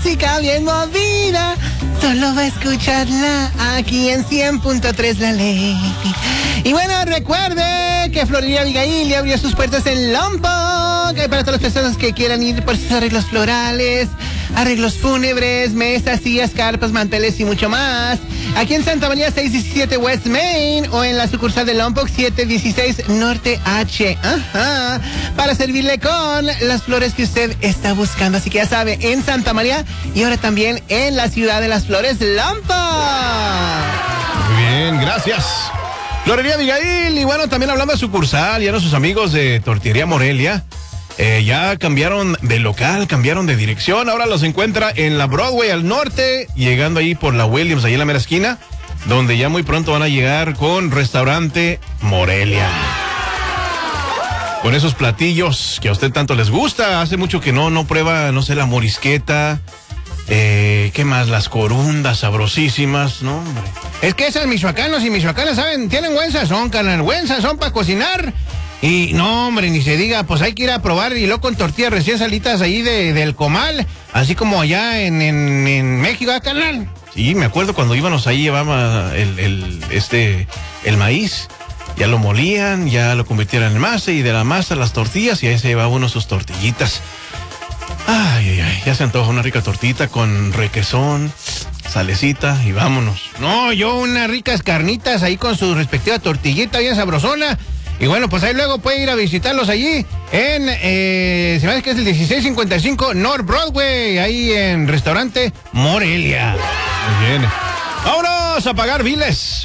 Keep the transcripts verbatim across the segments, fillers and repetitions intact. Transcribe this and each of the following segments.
música bien movida. Solo va a escucharla aquí en cien punto tres La Ley. Y bueno, recuerde que Florería Abigail abrió sus puertas en Lompoc. Para todas las personas que quieran ir por sus arreglos florales, arreglos fúnebres, mesas, sillas, carpas, manteles y mucho más. Aquí en Santa María seiscientos diecisiete West Main o en la sucursal de Lompoc setecientos dieciséis Norte H. Ajá. Para servirle con las flores que usted está buscando. Así que ya sabe, en Santa María y ahora también en la ciudad de las flores, Lompoc. Muy bien, gracias. Florería Abigail. Y bueno, también hablando de sucursal, ya sus amigos de Tortillería Morelia. Eh, ya cambiaron de local, cambiaron de dirección. Ahora los encuentra en la Broadway al norte, llegando ahí por la Williams, ahí en la mera esquina, donde ya muy pronto van a llegar con Restaurante Morelia. Con esos platillos que a usted tanto les gusta. Hace mucho que no, no prueba, no sé, la morisqueta. Eh, ¿Qué más? Las corundas sabrosísimas, ¿no, hombre? Es que esos michoacanos y michoacanas, ¿saben? Tienen buen sazón, carnal, buen sazón para cocinar. Y no, hombre, ni se diga, pues hay que ir a probar y luego con tortillas recién salitas ahí de, del comal, así como allá en, en, en México, ¿eh, carnal? Sí, me acuerdo cuando íbamos ahí, llevaba el, el, este, el maíz, ya lo molían, ya lo convirtieron en masa y de la masa las tortillas y ahí se llevaba uno sus tortillitas. Ay, ay, ay, ya se antoja una rica tortita con requesón, salecita y vámonos. No, yo unas ricas carnitas ahí con su respectiva tortillita bien sabrosona. Y bueno, pues ahí luego puede ir a visitarlos allí en, eh, se me hace que es el dieciséis cincuenta y cinco North Broadway, ahí en Restaurante Morelia. Muy bien. Vámonos a pagar biles.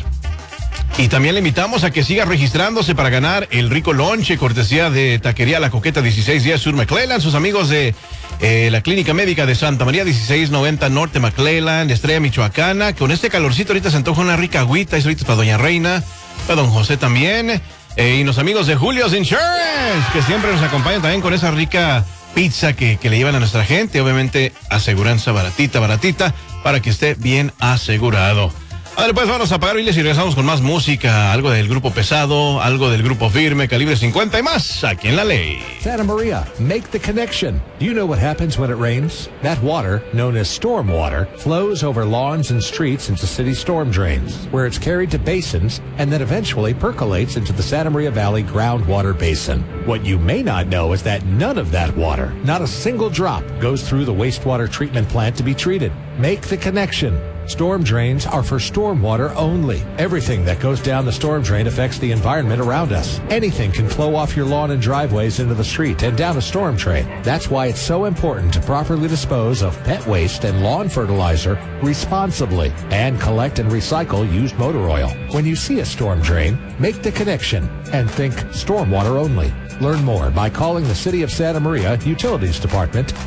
Y también le invitamos a que siga registrándose para ganar el rico lonche, cortesía de Taquería La Coqueta, dieciséis diez Sur McClelland, sus amigos de eh, la Clínica Médica de Santa María, dieciséis noventa Norte McClelland, Estrella Michoacana. Con este calorcito ahorita se antoja una rica agüita, es ahorita para Doña Reina, para Don José también. Eh, y los amigos de Julio's Insurance, que siempre nos acompañan también con esa rica pizza que, que le llevan a nuestra gente. Obviamente, aseguranza baratita, baratita, para que esté bien asegurado. Vale, pues vamos a pagar biles y regresamos con más música, algo del grupo pesado, algo del grupo firme, calibre cincuenta y más, aquí en La Ley. Santa Maria, make the connection. Do you know what happens when it rains? That water, known as storm water, flows over lawns and streets into city storm drains, where it's carried to basins and then eventually percolates into the Santa Maria Valley groundwater basin. What you may not know is that none of that water, not a single drop, goes through the wastewater treatment plant to be treated. Make the connection. Storm drains are for storm water only. Everything that goes down the storm drain affects the environment around us. Anything can flow off your lawn and driveways into the street and down a storm drain. That's why it's so important to properly dispose of pet waste and lawn fertilizer responsibly and collect and recycle used motor oil. When you see a storm drain, make the connection and think storm water only. Learn more by calling the City of Santa Maria Utilities Department